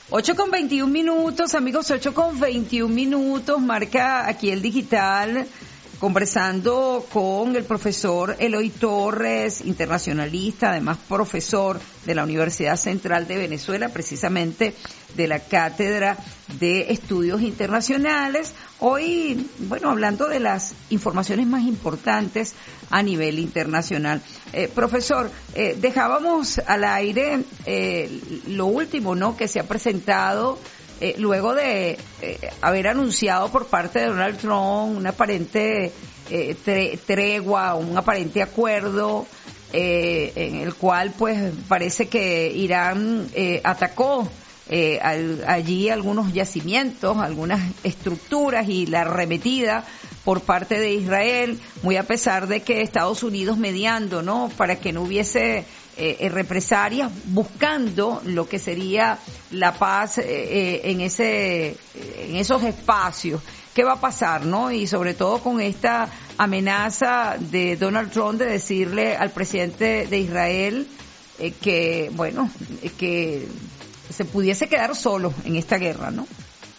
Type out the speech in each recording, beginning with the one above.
8:21, amigos, 8:21, marca aquí el digital, conversando con el profesor Eloy Torres, internacionalista, además profesor de la Universidad Central de Venezuela, precisamente de la Cátedra de Estudios Internacionales. Hoy, bueno, hablando de las informaciones más importantes a nivel internacional. Profesor, dejábamos al aire lo último, ¿no?, que se ha presentado luego de haber anunciado por parte de Donald Trump una aparente tregua, un aparente acuerdo en el cual pues parece que Irán atacó allí algunos yacimientos, algunas estructuras, y la arremetida por parte de Israel, muy a pesar de que Estados Unidos mediando, ¿no?, para que no hubiese represalias, buscando lo que sería la paz en esos espacios. ¿Qué va a pasar, no? Y sobre todo con esta amenaza de Donald Trump de decirle al presidente de Israel que, bueno, que se pudiese quedar solo en esta guerra, ¿no?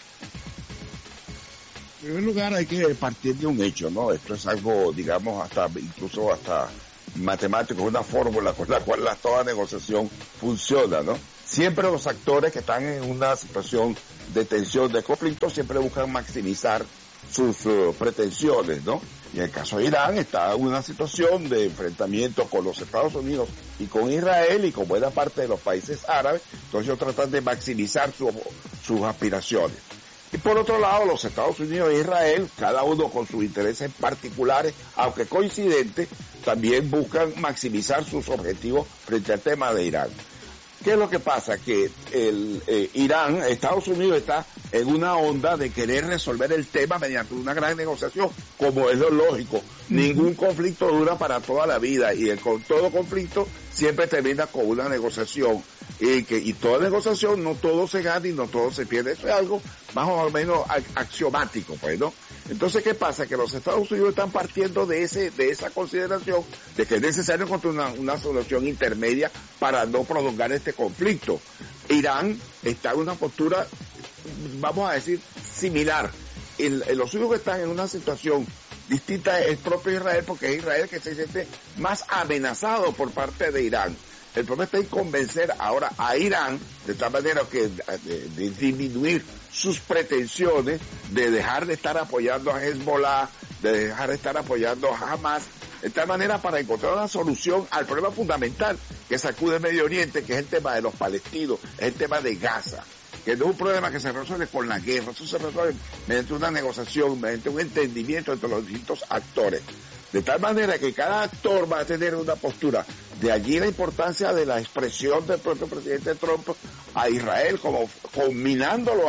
En primer lugar, hay que partir de un hecho, ¿no? Esto es algo, digamos, incluso hasta matemático, una fórmula con la cual toda negociación funciona, ¿no? Siempre los actores que están en una situación de tensión, de conflicto, siempre buscan maximizar sus pretensiones, ¿no? Y en el caso de Irán está en una situación de enfrentamiento con los Estados Unidos y con Israel y con buena parte de los países árabes, entonces ellos tratan de maximizar sus aspiraciones. Y por otro lado, los Estados Unidos e Israel, cada uno con sus intereses particulares, aunque coincidentes, también buscan maximizar sus objetivos frente al tema de Irán. ¿Qué es lo que pasa? Que Irán, Estados Unidos está en una onda de querer resolver el tema mediante una gran negociación, como es lo lógico. Ningún conflicto dura para toda la vida y todo conflicto siempre termina con una negociación. Y toda negociación, no todo se gana y no todo se pierde. Eso es algo más o menos axiomático, pues, ¿no? Entonces, ¿qué pasa? Que los Estados Unidos están partiendo de esa consideración de que es necesario encontrar una solución intermedia para no prolongar este conflicto. Irán está en una postura, vamos a decir, similar. Los únicos que están en una situación distinta es el propio Israel, porque es Israel que se siente más amenazado por parte de Irán. El problema está en convencer ahora a Irán, de tal manera que de disminuir sus pretensiones, de dejar de estar apoyando a Hezbollah, de dejar de estar apoyando a Hamas, de tal manera para encontrar una solución al problema fundamental que sacude el Medio Oriente, que es el tema de los palestinos, es el tema de Gaza, que no es un problema que se resuelve con la guerra, eso se resuelve mediante una negociación, mediante un entendimiento entre los distintos actores. De tal manera que cada actor va a tener una postura. De allí la importancia de la expresión del propio presidente Trump a Israel, como combinándolo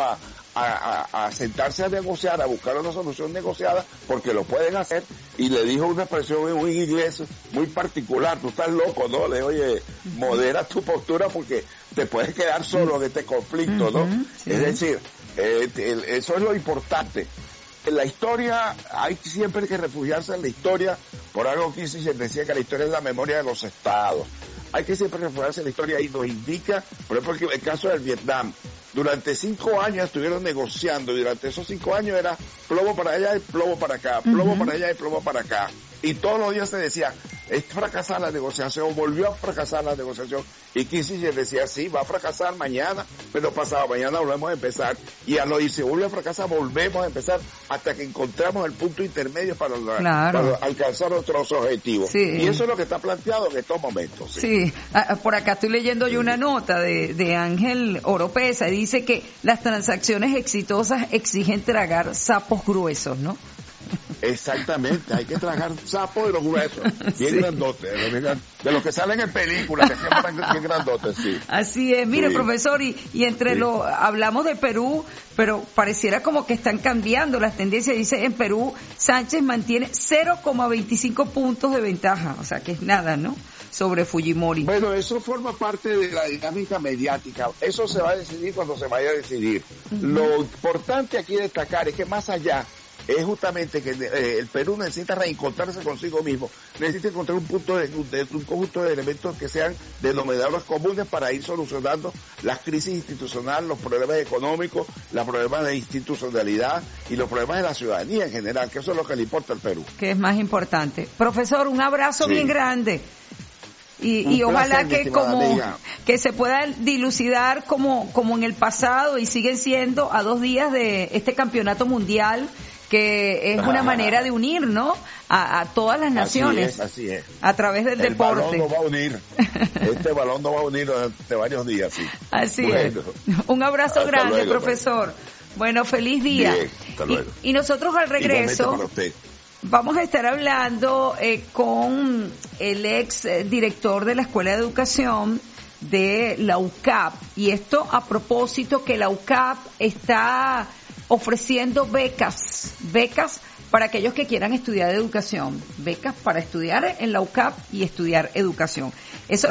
a sentarse a negociar, a buscar una solución negociada, porque lo pueden hacer. Y le dijo una expresión en un inglés muy particular: tú estás loco, ¿no? Le oye, modera tu postura porque te puedes quedar solo en este conflicto, ¿no? Sí. Es decir, eso es lo importante. En la historia hay siempre que refugiarse en la historia. Por algo Kissinger decía que la historia es la memoria de los estados. Hay que siempre refugiarse en la historia y nos indica, por ejemplo, el caso del Vietnam. Durante 5 años estuvieron negociando y durante esos 5 años era plomo para allá y plomo para acá, plomo para allá y plomo para acá. Y todos los días se decía, es fracasar la negociación, volvió a fracasar la negociación. Y Kissinger decía, sí, va a fracasar mañana, pero pasado mañana volvemos a empezar. Y al oír, se vuelve a fracasar, volvemos a empezar hasta que encontramos el punto intermedio para alcanzar nuestros objetivos. Sí. Y eso es lo que está planteado en estos momentos. Sí, por acá estoy leyendo yo una nota de Ángel Oropesa, y dice que las transacciones exitosas exigen tragar sapos gruesos, ¿no? Exactamente, hay que tragar sapos de los gruesos, bien grandotes, de los que salen en películas, que siempre están bien grandotes, sí. Así es, mire, profesor, y entre hablamos de Perú, pero pareciera como que están cambiando las tendencias. Dice, en Perú, Sánchez mantiene 0,25 puntos de ventaja, o sea que es nada, ¿no?, sobre Fujimori. Bueno, eso forma parte de la dinámica mediática, eso se va a decidir cuando se vaya a decidir. Lo importante aquí destacar es que más allá es justamente que el Perú necesita reencontrarse consigo mismo, necesita encontrar un conjunto de elementos que sean denominadores comunes para ir solucionando las crisis institucionales, los problemas económicos, los problemas de institucionalidad y los problemas de la ciudadanía en general, que eso es lo que le importa al Perú. Que es más importante. Profesor, un abrazo bien grande. Y ojalá que se pueda dilucidar como en el pasado y siguen siendo a 2 días de este campeonato mundial, que es una manera de unir, ¿no? A todas las naciones. Así es. A través del deporte. Balón nos va a unir. Este balón nos va a unir durante varios días, sí. Así es. Un abrazo grande, luego, profesor. Bueno, feliz día. Bien, hasta luego. Y nosotros al regreso vamos a estar hablando con el ex director de la Escuela de Educación de la UCAP, y esto a propósito que la UCAP está ofreciendo becas para aquellos que quieran estudiar educación, becas para estudiar en la UCAP y estudiar educación. Eso